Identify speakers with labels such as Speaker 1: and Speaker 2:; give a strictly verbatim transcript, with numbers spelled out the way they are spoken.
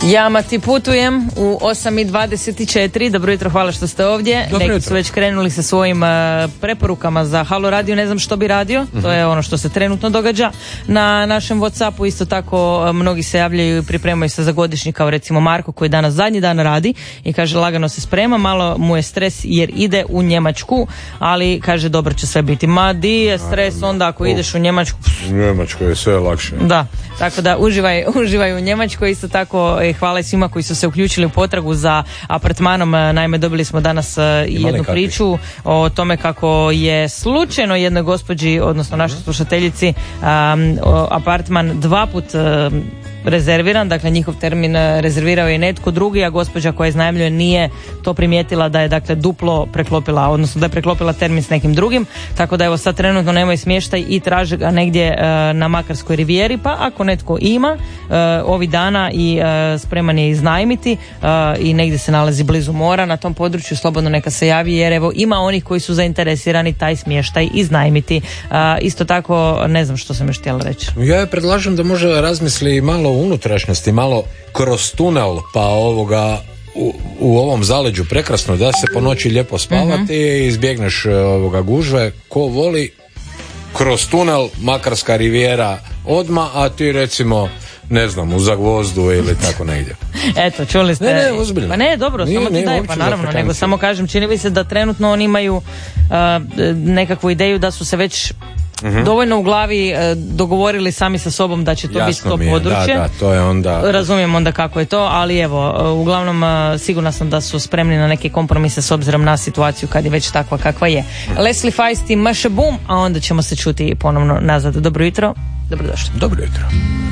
Speaker 1: Jama ti putujem u osam i dvadeset četiri. Dobro jutro, hvala što ste ovdje.
Speaker 2: Dobro
Speaker 1: Neki
Speaker 2: jutro.
Speaker 1: su već krenuli sa svojim uh, preporukama za Halo Radio, ne znam što bi radio. Mm-hmm. To je ono što se trenutno događa na našem Whatsappu. Isto tako uh, mnogi se javljaju i pripremaju se za godišnji, kao recimo Marko koji danas zadnji dan radi i kaže lagano se sprema, malo mu je stres jer ide u Njemačku, ali kaže dobro će sve biti. Ma di je stres onda ako ideš u Njemačku?
Speaker 2: U Njemačkoj je sve lakše.
Speaker 1: Da, tako da uživaj, uživaj u Njemačkoj. Isto tako e, hvala i svima koji su se uključili u potragu za apartmanom. Naime, dobili smo danas e, jednu priču o tome kako je slučajno jednoj gospođi, odnosno našoj slušateljici, um, apartman dva put um, rezerviran, dakle njihov termin rezervirao je netko drugi, a gospođa koja iznajmljuje nije to primijetila da je dakle duplo preklopila, odnosno da je preklopila termin s nekim drugim, tako da evo sad trenutno nemaju smještaj i traže ga negdje e, na Makarskoj rivijeri, pa ako netko ima e, ovih dana i e, spreman je iznajmiti e, i negdje se nalazi blizu mora na tom području, slobodno neka se javi jer evo ima onih koji su zainteresirani taj smještaj iznajmiti. E, isto tako ne znam što sam još htjela reći.
Speaker 2: Ja je predlažem da može razmisli malo u unutrašnjosti, malo kroz tunel pa ovoga u, u ovom zaleđu prekrasno da se po noći lijepo spavati uh-huh. i izbjegneš ovoga gužve. Ko voli kroz tunel Makarska rivijera odma, a ti recimo ne znam, u Zagvozdu ili tako negdje.
Speaker 1: Eto, čuli ste.
Speaker 2: Ne, ne, ozbiljno.
Speaker 1: Pa ne, dobro, nije, samo ti daj, pa naravno, nego samo kažem, čini mi se da trenutno oni imaju uh, nekakvu ideju da su se već mm-hmm. dovoljno u glavi uh, dogovorili sami sa sobom da će to biti to područje.
Speaker 2: Da, da, to je onda...
Speaker 1: Razumijem onda kako je to, ali evo, uh, uglavnom uh, sigurna sam da su spremni na neke kompromise s obzirom na situaciju kad je već takva kakva je. Mm. Leslie Feist i Maša Boom, a onda ćemo se čuti ponovno nazad. Dobro jutro, dobrodošli.
Speaker 2: Dobro jutro.